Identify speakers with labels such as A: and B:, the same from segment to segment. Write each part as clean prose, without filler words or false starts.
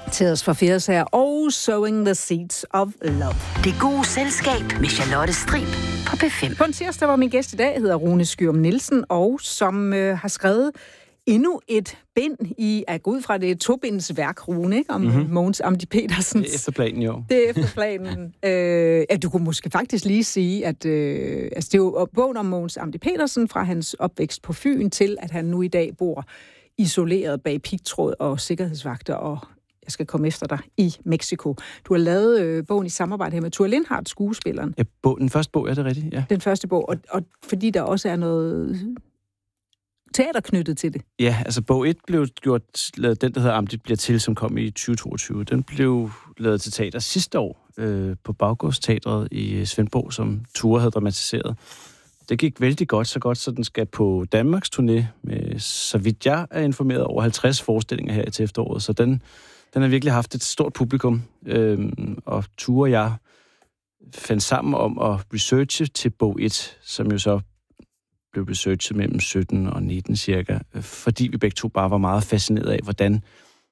A: Tears for Fears her, og Sowing the Seeds of Love.
B: Det gode selskab med Charlotte Strib på P5.
A: På en tirsdag, hvor min gæst i dag hedder Rune Skyum Nielsen, og som har skrevet endnu et bind i, at gå ud fra det tobindsværk, Rune, ikke? Om Mogens Amdi Petersens.
C: Det er efter planen, jo.
A: Det er efter planen. Du kunne måske faktisk lige sige, at det er jo bogen om Mogens Amdi Petersen fra hans opvækst på Fyn til, at han nu i dag bor isoleret bag pigtråd og sikkerhedsvagter, og jeg skal komme efter dig i Mexico. Du har lavet bogen i samarbejde her med Thure Lindhardt, skuespilleren.
C: Ja, den første bog, er det rigtigt? Ja.
A: Den første bog, og fordi der også er noget teater knyttet til det.
C: Ja, altså bog 1 blev lavet, den der hedder Amdi bliver til, som kom i 2022. Den blev lavet til teater sidste år på Baggårdsteatret i Svendborg, som Thure havde dramatiseret. Det gik vældig godt, så den skal på Danmarks turné med, så vidt jeg er informeret, over 50 forestillinger her til efteråret. Så den har virkelig haft et stort publikum, og Thure og jeg fandt sammen om at researche til bog 1, som jo så blev researchet mellem 17 og 19 cirka, fordi vi begge to bare var meget fascineret af, hvordan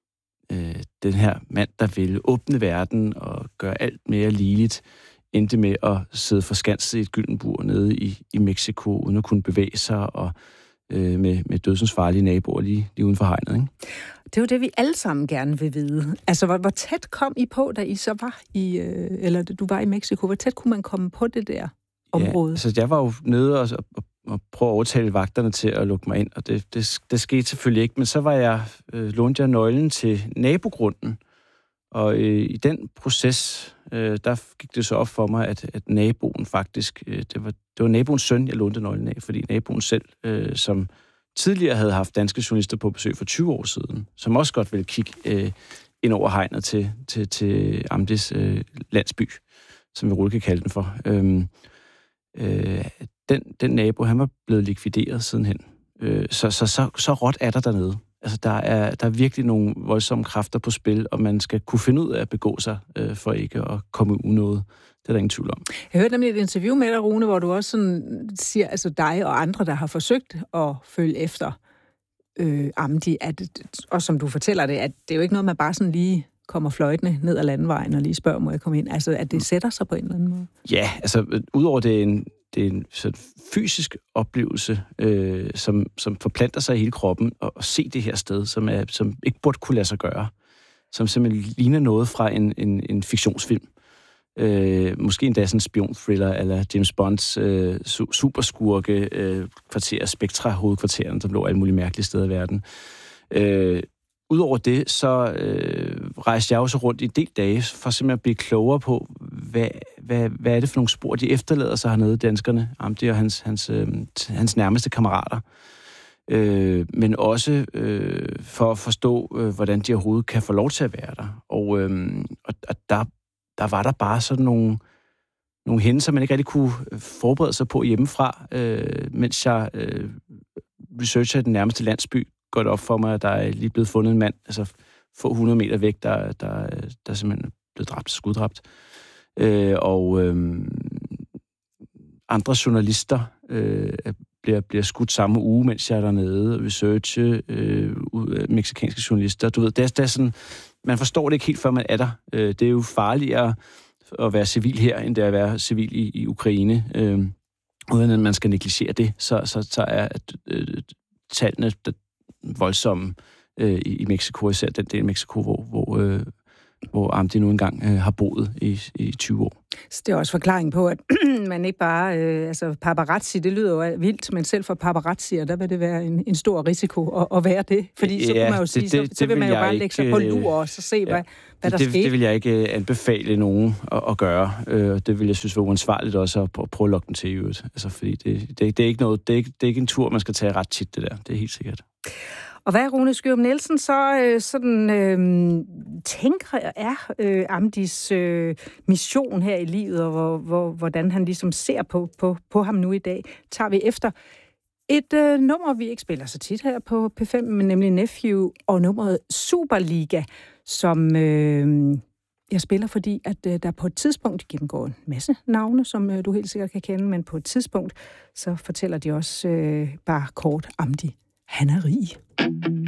C: den her mand, der ville åbne verden og gøre alt mere ligeligt, endte med at sidde forskanset i et gylden bur nede i Mexico, uden at kunne bevæge sig, og med dødsensfarlige naboer lige uden for hegnet, ikke?
A: Det er jo det, vi alle sammen gerne vil vide. Altså, hvor tæt kom I på, da I så var eller du var i Mexico? Hvor tæt kunne man komme på det der område?
C: Ja, altså, jeg var jo nede og prøve at overtale vagterne til at lukke mig ind, og det skete selvfølgelig ikke, men så lånte jeg nøglen til nabogrunden, og i den proces, der gik det så op for mig, at naboen faktisk, det var naboens søn, jeg lånte nøglen af, fordi naboen selv, som tidligere havde haft danske journalister på besøg for 20 år siden, som også godt ville kigge ind over hegnet til Amdis landsby, som vi roligt kan kalde den for. Den nabo, han var blevet likvideret sidenhen. Så råt er der dernede. Altså, der er virkelig nogle voldsomme kræfter på spil, og man skal kunne finde ud af at begå sig for ikke at komme unåde. Det er der ingen tvivl om.
A: Jeg hørte nemlig et interview med dig, Rune, hvor du også sådan siger, altså dig og andre, der har forsøgt at følge efter Amdi, og som du fortæller det, at det er jo ikke noget, man bare sådan lige kommer fløjtende ned ad landevejen og lige spørger, må jeg komme ind? Altså, at det sætter sig på en eller anden måde?
C: Ja, altså, udover det er en sådan fysisk oplevelse, som forplanter sig i hele kroppen, og se det her sted, som ikke burde kunne lade sig gøre, som simpelthen ligner noget fra en fiktionsfilm. Måske endda sådan en spionthriller, eller James Bonds superskurke kvarter, Spectra hovedkvarteren, som lå alle mulige mærkelige steder i verden. Udover det, så rejste jeg også rundt i en del dage, for simpelthen at blive klogere på, hvad er det for nogle spor, de efterlader sig hernede, danskerne, Amdi og hans nærmeste kammerater. Men også for at forstå, hvordan de overhovedet kan få lov til at være der. Og der var der bare sådan nogle hændelser, man ikke rigtig kunne forberede sig på hjemmefra, mens jeg researchede den nærmeste landsby. Godt op for mig, at der er lige blevet fundet en mand, altså få 100 meter væk, der simpelthen er blevet skuddræbt. Andre journalister bliver skudt samme uge, mens jeg er dernede, researche mexikanske journalister. Du ved, det er sådan, man forstår det ikke helt, før man er der. Det er jo farligere at være civil her, end det at være civil i Ukraine. Uden at man skal negligere det, så er tallene voldsomme i Mexico, især den del af Mexico, hvor Amdi nu engang har boet i 20 år.
A: Så det er også forklaring på, at man ikke bare... paparazzi, det lyder jo vildt, men selv for paparazzier, der vil det være en stor risiko at være det. Fordi så kunne man jo sige, så vil man jo bare lægge sig på lur og så se, hvad der sker. Det
C: vil jeg ikke anbefale nogen at gøre. Det vil jeg synes var uansvarligt også at prøve at lokke den til i øvrigt. Altså, fordi det er ikke noget, det er ikke en tur, man skal tage ret tit, det der. Det er helt sikkert.
A: Og hvad Rune Skyum Nielsen så tænker er Amdis mission her i livet, og hvordan han ligesom ser på ham nu i dag, tager vi efter et nummer, vi ikke spiller så tit her på P5, men nemlig Nephew, og nummeret Superliga, som jeg spiller, fordi at der på et tidspunkt gennemgår en masse navne, som du helt sikkert kan kende, men på et tidspunkt, så fortæller de også bare kort Amdi. Han er rig.